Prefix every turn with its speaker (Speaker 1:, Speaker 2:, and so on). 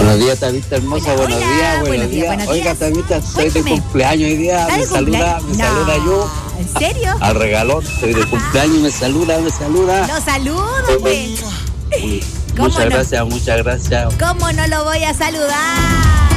Speaker 1: Buenos días, Tabita hermosa,
Speaker 2: Hola,
Speaker 1: buenos días, buenos días.
Speaker 2: buenos
Speaker 1: Oiga,
Speaker 2: días.
Speaker 1: Tabita, estoy de
Speaker 2: Cuénteme.
Speaker 1: cumpleaños hoy día,
Speaker 2: ¿Está
Speaker 1: me
Speaker 2: de
Speaker 1: saluda
Speaker 2: cumpleaños?
Speaker 1: yo.
Speaker 2: ¿En serio?
Speaker 1: Al regalón, estoy de cumpleaños, me saluda.
Speaker 2: Lo saludo, pues.
Speaker 1: Uy,
Speaker 2: ¿Cómo
Speaker 1: muchas
Speaker 2: no?
Speaker 1: gracias, muchas gracias.
Speaker 2: ¿Cómo no lo voy a saludar?